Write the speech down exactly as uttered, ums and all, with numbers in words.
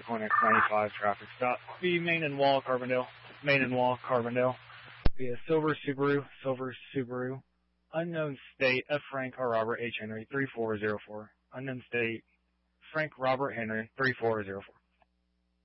Point X ninety-five traffic stop. Be Main and Wall, Carbondale. Main and Wall, Carbondale. Be a Silver Subaru, Silver Subaru. Unknown state of Frank or Robert H. Henry, three four zero four. Unknown state, Frank Robert Henry, three four zero four.